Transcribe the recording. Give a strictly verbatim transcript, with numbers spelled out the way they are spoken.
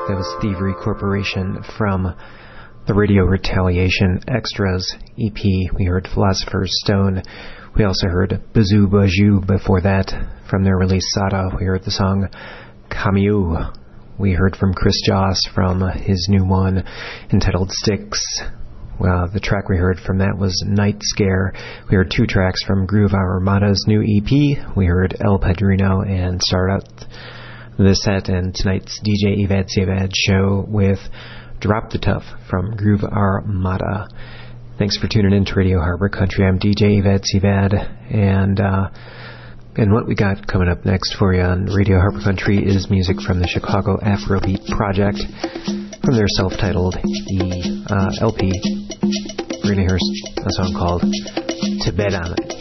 That was Thievery Corporation from the Radio Retaliation Extras E P. We heard Philosopher's Stone. We also heard Bazoo Bajou before that. From their release Sada, we heard the song Camus. We heard from Chris Joss from his new one entitled Styx. Well, the track we heard from that was Night Scare. We heard two tracks from Groove Armada's new E P. We heard El Padrino and start out the set and tonight's D J Evad Sevad show with Drop the Tough from Groove Armada. Thanks for tuning in to Radio Harbor Country. I'm D J Evad Sevad, and uh, and what we got coming up next for you on Radio Harbor Country is music from the Chicago Afrobeat Project from their self-titled e, uh, L P. We're going to hear a song called To Bet On It.